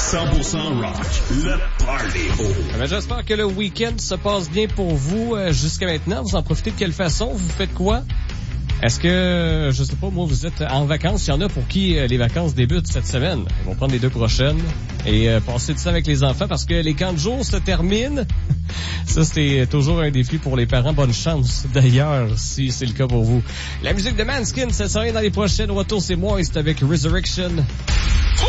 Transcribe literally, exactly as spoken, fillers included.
cent pour cent rock, le party. Ben, j'espère que le week-end se passe bien pour vous. Euh, jusqu'à maintenant, vous en profitez de quelle façon? Vous faites quoi? Est-ce que, je sais pas, moi, vous êtes en vacances? Il y en a pour qui euh, les vacances débutent cette semaine. Ils vont prendre les deux prochaines et euh, passer du temps avec les enfants parce que les camps de jour se terminent. Ça, c'est toujours un défi pour les parents. Bonne chance, d'ailleurs, si c'est le cas pour vous. La musique de Manskin, ça sera dans les prochaines. Retour, c'est moi, c'est avec Resurrection.